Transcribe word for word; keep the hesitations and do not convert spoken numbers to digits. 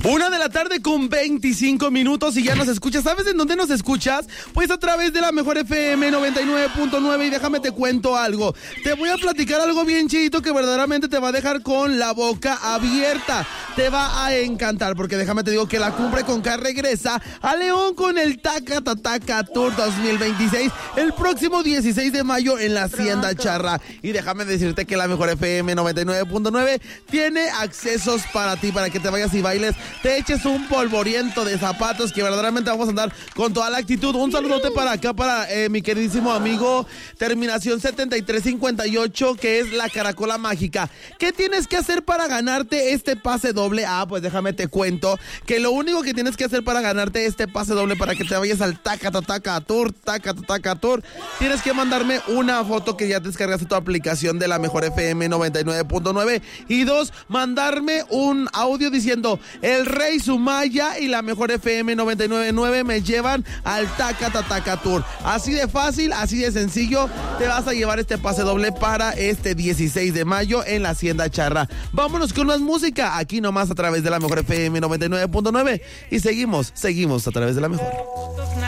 Una de la tarde con veinticinco minutos y ya nos escuchas. ¿Sabes en dónde nos escuchas? Pues a través de la Mejor F M noventa y nueve punto nueve. Y déjame te cuento algo. Te voy a platicar algo bien chidito que verdaderamente te va a dejar con la boca abierta. Te va a encantar porque déjame te digo que la Cumbre con K regresa a León con el Tacatataca Tour dos mil veintiséis el próximo dieciséis de mayo en la Hacienda Charra. Y déjame decirte que la Mejor F M noventa y nueve punto nueve tiene accesos para ti, para que te vayas y bailes, te eches un polvoriento de zapatos, que verdaderamente vamos a andar con toda la actitud. Un saludote para acá, para eh, mi queridísimo amigo terminación setenta y tres cincuenta y ocho, que es la Caracola Mágica. ¿Qué tienes que hacer para ganarte este pase doble? Ah, pues déjame te cuento que lo único que tienes que hacer para ganarte este pase doble, para que te vayas al Tacatataca Tour, Tacatataca Tour, tienes que mandarme una foto que ya te descargaste tu aplicación de la Mejor F M noventa y nueve punto nueve, y dos, mandarme un audio diciendo: el Rey Sumaya y la Mejor F M noventa y nueve punto nueve me llevan al Tacatataca Tour. Así de fácil, así de sencillo, te vas a llevar este pase doble para este dieciséis de mayo en la Hacienda Charra. Vámonos con más música, aquí nomás a través de la Mejor F M noventa y nueve punto nueve, y seguimos, seguimos a través de la Mejor.